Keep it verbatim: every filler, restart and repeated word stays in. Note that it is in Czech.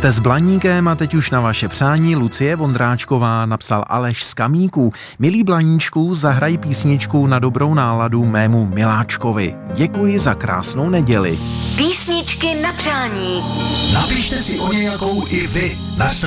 Jste s Blaníkem a teď už na vaše přání Lucie Vondráčková napsal Aleš z Kamíků. Milý Blaníčku, zahraj písničku na dobrou náladu mému miláčkovi. Děkuji za krásnou neděli. Písničky na přání. Napište si o nějakou i vy na